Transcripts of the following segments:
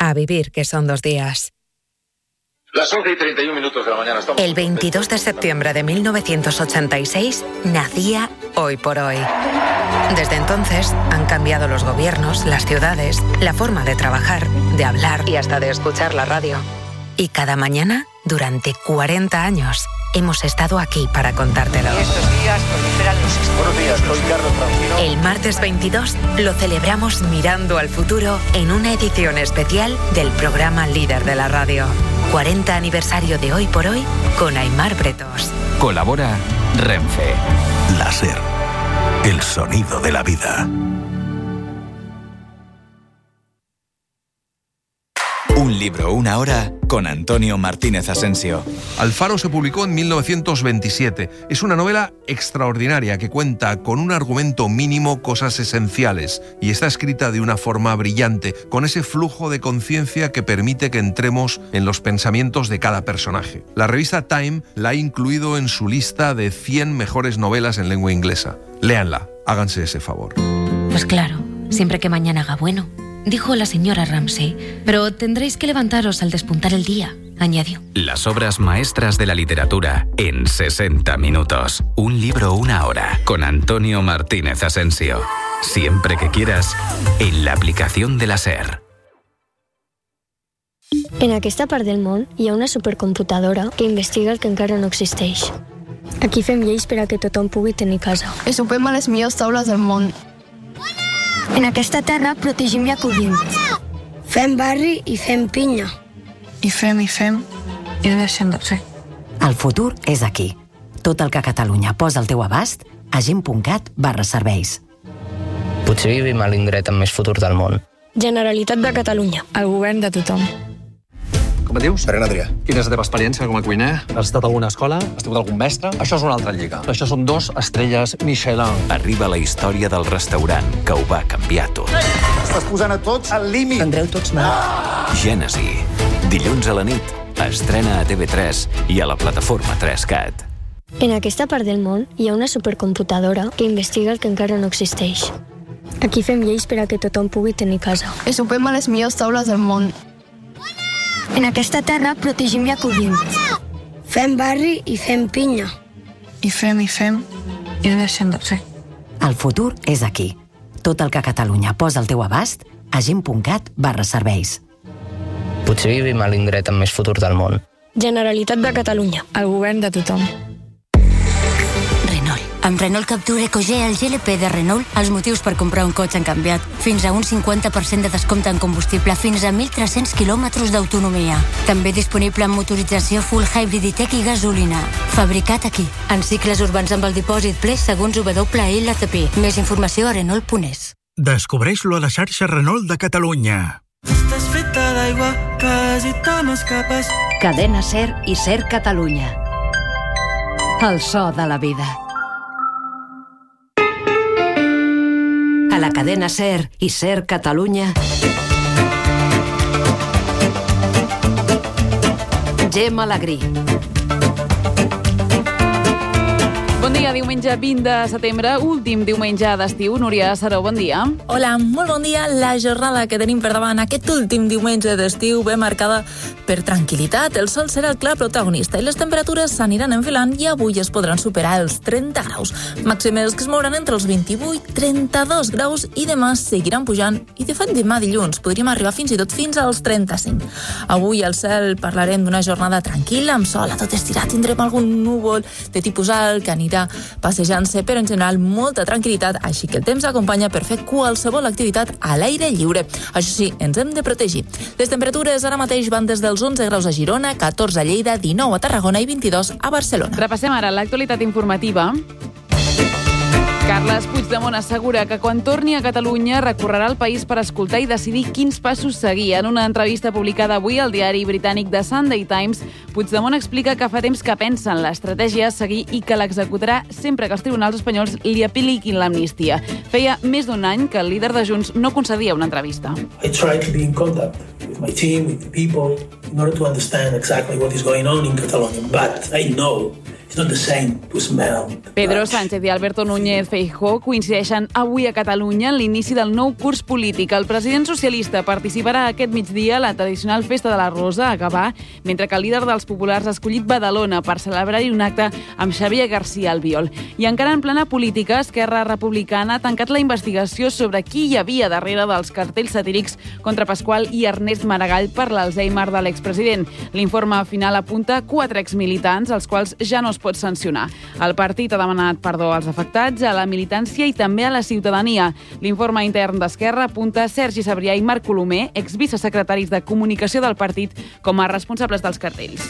A vivir, que son 2 días. Las 11:31 de la mañana. El 22 de septiembre de 1986 nacía Hoy por Hoy. Desde entonces han cambiado los gobiernos, las ciudades, la forma de trabajar, de hablar y hasta de escuchar la radio. Y cada mañana, durante 40 años, hemos estado aquí para contártelo. Estos días proliferan los... Buenos días, soy Carlos Francino. El martes 22 lo celebramos mirando al futuro en una edición especial del programa líder de la radio. 40 aniversario de Hoy por Hoy con Aimar Bretos. Colabora Renfe. La SER, el sonido de la vida. Un libro, una hora, con Antonio Martínez Asensio. Alfaro se publicó en 1927. Es una novela extraordinaria que cuenta con un argumento mínimo cosas esenciales y está escrita de una forma brillante, con ese flujo de conciencia que permite que entremos en los pensamientos de cada personaje. La revista Time la ha incluido en su lista de 100 mejores novelas en lengua inglesa. Léanla, háganse ese favor. Pues claro, siempre que mañana haga bueno, dijo la señora Ramsay, pero tendréis que levantaros al despuntar el día, añadió. Las obras maestras de la literatura en 60 minutos. Un libro, una hora, con Antonio Martínez Asensio. Siempre que quieras, en la aplicación de la SER. En aquesta part del món hi ha una supercomputadora que investiga el que encara no existeix. Aquí fem lleis per a que tothom pugui tenir casa. I sopem a les millors taules del món. En aquesta terra protegim i acollim. Fem barri i fem pinya. I fem, i no deixem de fer. El futur és aquí. Tot el que Catalunya posa al teu abast a gent.cat/serveis. Potser vivim a l'indret amb més futur del món. Generalitat de Catalunya. El govern de tothom. Com et dius? Serena Adrià. Quina és la teva experiència com a cuiner? Has estat a alguna escola? Has tingut algun mestre? Això és una altra lliga. Això són 2 estrelles Michelin. Arriba la història del restaurant que ho va canviar tot. Estàs posant a tots al límit. Prendreu tots mal. Gènesi. Dilluns a la nit. Estrena a TV3 i a la plataforma 3Cat. En aquesta part del món hi ha una supercomputadora que investiga el que encara no existeix. Aquí fem lleis per a que tothom pugui tenir casa. I sopem a les millors taules del món. En aquesta terra protegim i acollim. Fem barri i fem pinya. I fem, i no deixem de fer. El futur és aquí. Tot el que Catalunya posa al teu abast a gent.cat/serveis. Potser vivim a l'indret amb més futur del món. Generalitat de Catalunya. El govern de tothom. Renault. Amb Renault Captur EcoG, el GLP de Renault, els motius per comprar un cotxe han canviat. Fins a un 50% de descompte en combustible, fins a 1.300 quilòmetres d'autonomia. També disponible en motorització full hybrid i tech i gasolina. Fabricat aquí. En cicles urbans amb el dipòsit ple segons WLTP. Més informació a Renault.es. Descobreix-lo a la xarxa Renault de Catalunya. Estàs feta d'aigua, quasi te m'escapes. Cadena SER i SER Catalunya. El so de la vida. A la cadena SER i SER Catalunya. Gemma Alegrí. Bon dia, diumenge 20 de setembre, últim diumenge d'estiu. Núria Saró, bon dia. Hola, molt bon dia. La jornada que tenim per davant aquest últim diumenge d'estiu ve marcada per tranquil·litat. El sol serà el clar protagonista i les temperatures s'aniran enfilant i avui es podran superar els 30 graus. Màximes que es mouran entre els 28 i 32 graus i demà seguiran pujant i de fet demà dilluns podríem arribar fins i tot fins als 35. Avui al cel parlarem d'una jornada tranquil·la, amb sol a tot estirat. Tindrem algun núvol de tipus alt que anirà passejant-se, però en general molta tranquil·litat, així que el temps acompanya per fer qualsevol activitat a l'aire lliure. Això sí, ens hem de protegir. Les temperatures ara mateix van des dels 11 graus a Girona, 14 a Lleida, 19 a Tarragona i 22 a Barcelona. Repassem ara l'actualitat informativa. Carles Puigdemont assegura que quan torni a Catalunya recorrerà el país per escoltar i decidir quins passos seguir. En una entrevista publicada avui al diari britànic The Sunday Times, Puigdemont explica que fa temps que pensa en l'estratègia a seguir i que l'executarà sempre que els tribunals espanyols li apliquin l'amnistia. Feia més d'un any que el líder de Junts no concedia una entrevista. I try to be in contact with my team, with the people, in order to understand exactly what is going on in Catalonia. But I know It's not the same to smell. Pedro Sánchez i Alberto Núñez Feijóo coincideixen avui a Catalunya en l'inici del nou curs polític. El president socialista participarà aquest migdia a la tradicional Festa de la Rosa a Gavà, mentre que el líder dels populars ha escollit Badalona per celebrar-hi un acte amb Xavier García Albiol. I encara en plena política, Esquerra Republicana ha tancat la investigació sobre qui hi havia darrere dels cartells satírics contra Pasqual i Ernest Maragall per l'Alzheimer de l'expresident. L'informe final apunta 4 exmilitants, els quals ja no es pot sancionar. El partit ha demanat perdó als afectats, a la militància i també a la ciutadania. L'informe intern d'Esquerra apunta Sergi Sabrià i Marc Colomer, exvicesecretaris de comunicació del partit, com a responsables dels cartells.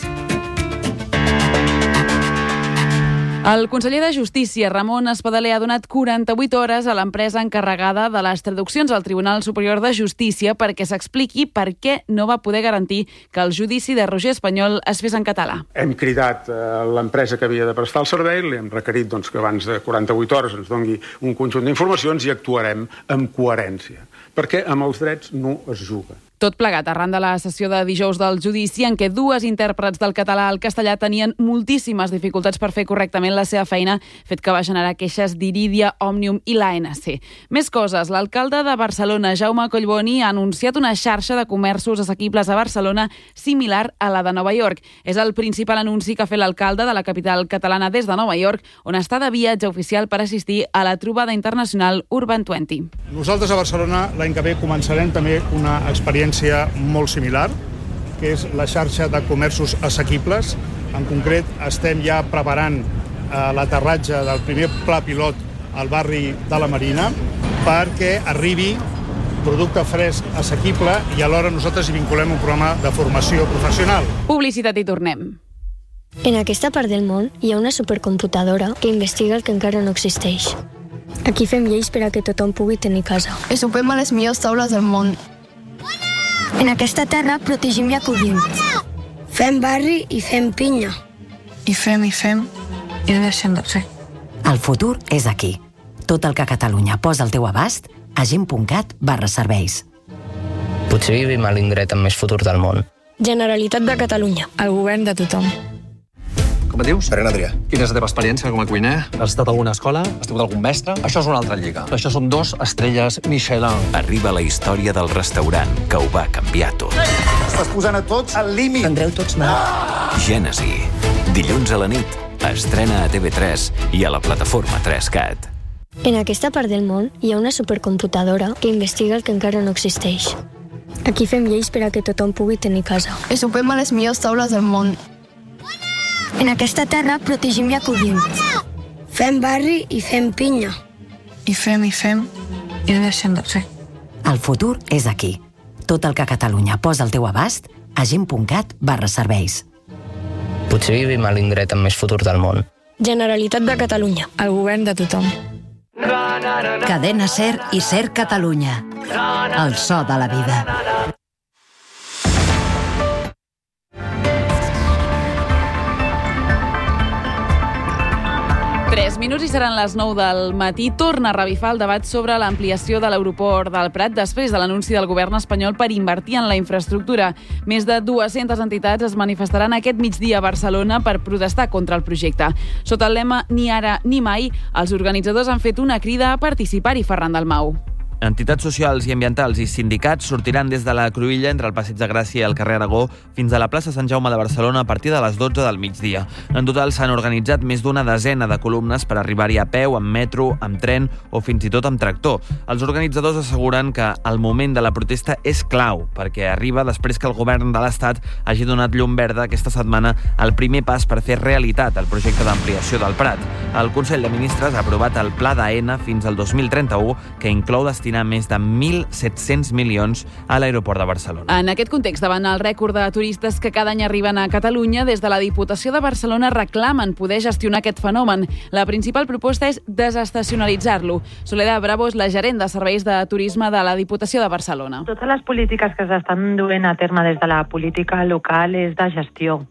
El conseller de Justícia, Ramon Espadaler, ha donat 48 hores a l'empresa encarregada de les traduccions al Tribunal Superior de Justícia perquè s'expliqui per què no va poder garantir que el judici de Roger Espanyol es fes en català. Hem cridat l'empresa que havia de prestar el servei, li hem requerit que abans de 48 hores ens doni un conjunt d'informacions i actuarem amb coherència, perquè amb els drets no es juga. Tot plegat arran de la sessió de dijous del judici en què 2 intèrprets del català al castellà tenien moltíssimes dificultats per fer correctament la seva feina, fet que va generar queixes d'Iridia, Òmnium i l'ANC. Més coses. L'alcalde de Barcelona, Jaume Collboni, ha anunciat una xarxa de comerços assequibles a Barcelona similar a la de Nova York. És el principal anunci que ha fet l'alcalde de la capital catalana des de Nova York, on està de viatge oficial per assistir a la trobada internacional Urban 20. Nosaltres a Barcelona l'any que ve començarem també una experiència molt similar, que és la xarxa de comerços assequibles. En concret, estem ja preparant l'aterratge del primer pla pilot al barri de la Marina perquè arribi producte fresc assequible i alhora nosaltres hi vinculem un programa de formació professional. Publicitat i tornem. En aquesta part del món hi ha una supercomputadora que investiga el que encara no existeix. Aquí fem lleis per a que tothom pugui tenir casa. I sopem a les millors taules del món. En aquesta terra protegim i acollim. Fem barri i fem pinya. I fem i no deixem de fer. El futur és aquí. Tot el que Catalunya posa al teu abast a gent.cat/serveis. Potser vivim a l'indret amb més futur del món. Generalitat de Catalunya. El govern de tothom. Com et dius? Pere Adrià. Quina és la teva experiència com a cuiner? Has estat a alguna escola? Has tingut algun mestre? Això és una altra lliga. Això són 2 estrelles Michelin. Arriba la història del restaurant que ho va canviar tot. Estàs posant a tots al límit. Prendreu tots mal. Gènesi. Dilluns a la nit. Estrena a TV3 i a la plataforma 3Cat. En aquesta part del món hi ha una supercomputadora que investiga el que encara no existeix. Aquí fem lleis per a que tothom pugui tenir casa. I sopem a les millors taules del món. En aquesta terra protegim i acollim. Fem barri i fem pinya. I fem i no deixem de fer. El futur és aquí. Tot el que Catalunya posa al teu abast a gent.cat/serveis. Potser vivim a l'indret amb més futur del món. Generalitat de Catalunya. El govern de tothom. Cadena SER i SER Catalunya. El so de la vida. Minuts i seran les 9 del matí. Torna a revifar el debat sobre l'ampliació de l'aeroport del Prat després de l'anunci del govern espanyol per invertir en la infraestructura. Més de 200 entitats es manifestaran aquest migdia a Barcelona per protestar contra el projecte. Sota el lema Ni ara ni mai, els organitzadors han fet una crida a participar-hi. Ferran Dalmau. Entitats socials i ambientals i sindicats sortiran des de la Cruïlla entre el Passeig de Gràcia i el carrer Aragó fins a la plaça Sant Jaume de Barcelona a partir de les 12 del migdia. En total s'han organitzat més d'una desena de columnes per arribar-hi a peu, amb metro, amb tren o fins i tot amb tractor. Els organitzadors asseguren que el moment de la protesta és clau perquè arriba després que el govern de l'Estat hagi donat llum verda aquesta setmana al primer pas per fer realitat el projecte d'ampliació del Prat. El Consell de Ministres ha aprovat el Pla d'AENA fins al 2031 que inclou destinar més de 1.700 milions a l'aeroport de Barcelona. En aquest context, davant el rècord de turistes que cada any arriben a Catalunya, des de la Diputació de Barcelona reclamen poder gestionar aquest fenomen. La principal proposta és desestacionalitzar-lo. Soledad Bravo és la gerent de serveis de turisme de la Diputació de Barcelona. Totes les polítiques que s'estan duent a terme des de la política local és de gestió.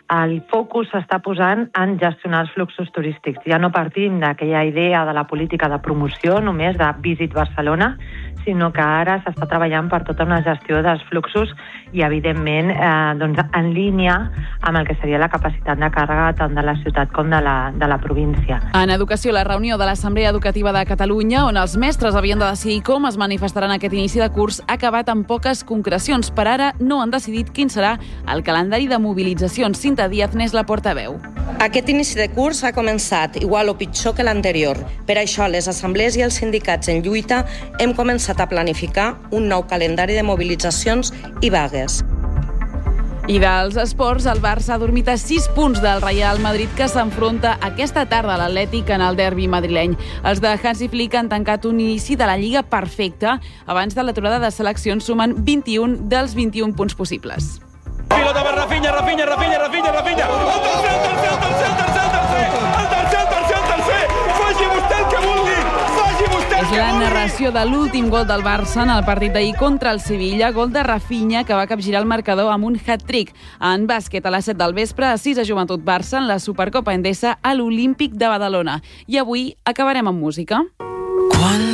el focus s'està posant en gestionar els fluxos turístics. Ja no partim d'aquella idea de la política de promoció només de Visit Barcelona, sinó que ara s'està treballant per tota una gestió dels fluxos i, evidentment, en línia amb el que seria la capacitat de càrrega tant de la ciutat com de la província. En educació, la reunió de l'Assemblea Educativa de Catalunya, on els mestres havien de decidir com es manifestaran aquest inici de curs, ha acabat amb poques concrecions. Per ara no han decidit quin serà el calendari de mobilitzacions. Cinta Díaz n'és la portaveu. Aquest inici de curs ha començat igual o pitjor que l'anterior. Per això, les assemblees i els sindicats en lluita hem començat a planificar un nou calendari de mobilitzacions i vagues. I dels esports, el Barça ha dormit a 6 punts del Real Madrid, que s'enfronta aquesta tarda a l'Atlètic en el derbi madrileny. Els de Hansi Flick han tancat un inici de la Lliga perfecte. Abans de l'aturada de seleccions sumen 21 dels 21 punts possibles. Pilota per Rafinha. Tercer. Faci vostè el que vulgui. És la narració de l'últim gol del Barça en el partit d'ahir contra el Sevilla, gol de Rafinha que va capgirar el marcador amb un hat-trick. En bàsquet, a les 7 del vespre, a 6 a Joventut Barça en la Supercopa Endesa a l'Olímpic de Badalona. I avui acabarem amb música.